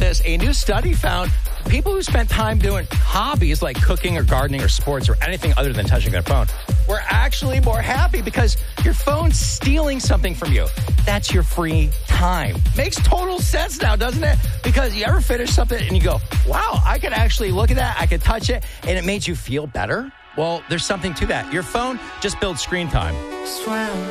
this. A new study found people who spent time doing hobbies like cooking or gardening or sports or anything other than touching their phone were actually more happy because your phone's stealing something from you. That's your free time. Makes total sense now, doesn't it? Because you ever finish something and you go, wow, I could actually look at that, I could touch it, and it made you feel better? Well, there's something to that. Your phone just builds screen time.